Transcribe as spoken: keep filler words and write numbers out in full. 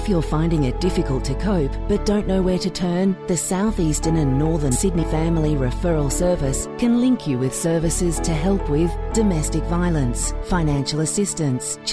If you're finding it difficult to cope but don't know where to turn, the South Eastern and Northern Sydney Family Referral Service can link you with services to help with domestic violence, financial assistance,